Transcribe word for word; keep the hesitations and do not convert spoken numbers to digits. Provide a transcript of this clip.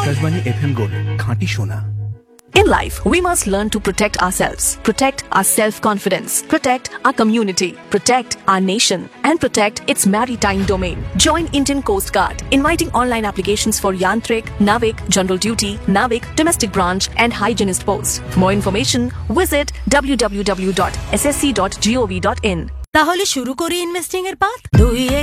Akashvani FM gold, খাঁটি সোনা। In life, we must learn to protect ourselves, protect our self-confidence, protect our community, protect our nation, and protect its maritime domain. Join Indian Coast Guard, inviting online applications for Yantrik, Navik, General Duty, Navik, Domestic Branch, and Hygienist Post. For more information, visit w w w dot s s c dot gov dot in. তাহলে শুরু করি investing এর পাঠ। দুই